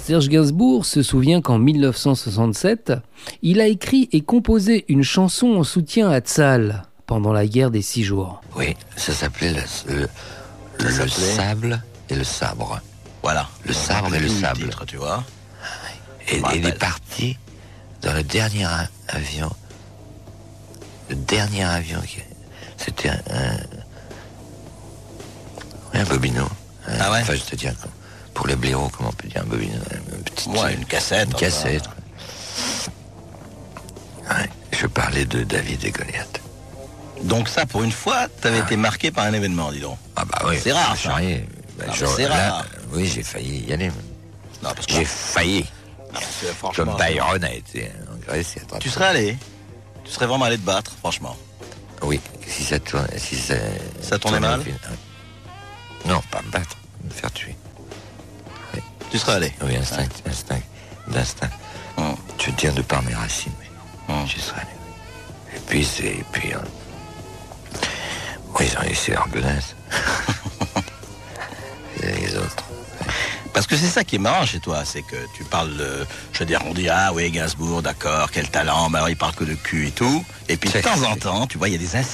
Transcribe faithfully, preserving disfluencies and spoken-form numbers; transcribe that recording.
Serge Gainsbourg se souvient qu'en mille neuf cent soixante-sept, il a écrit et composé une chanson en soutien à Tzal pendant la guerre des Six Jours. Oui, ça s'appelait le, le, le sable et le sabre. Voilà. Le sabre et le sable. Le titre, tu vois. Et il est parti dans le dernier avion. Le dernier avion, c'était un, un, un bobino. Ah ouais. Enfin, je te dis, pour les blaireaux, comment on peut dire un bobino, une petite, ouais, une cassette. Une enfin. cassette. Ouais, je parlais de David et Goliath. Donc ça, pour une fois, t'avais ah. été marqué par un événement, dis donc. Ah bah oui. C'est rare, ça. Bah, non, genre, c'est là, rare. Oui, j'ai failli y aller. Non, parce que j'ai failli. Non, parce que, franchement, comme Byron a été en Grèce. Tu serais allé. Tu serais vraiment allé te battre, franchement. Oui, si ça tourne, si ça. Ça tournait mal. Non, pas me battre, me faire tuer. Oui. Tu serais allé. Oui, instinct, ouais. instinct, d'instinct. Hum. Je tiens de par mes racines, mais hum. j'y serais allé. Et puis c'est, et puis. Hein... Oui, ils ont laissé leur godasse. Les autres. Parce que c'est ça qui est marrant chez toi, c'est que tu parles, de, je veux dire, on dit, ah oui, Gainsbourg, d'accord, quel talent, mais alors il parle que de cul et tout. Et puis de temps en temps, tu vois, il y a des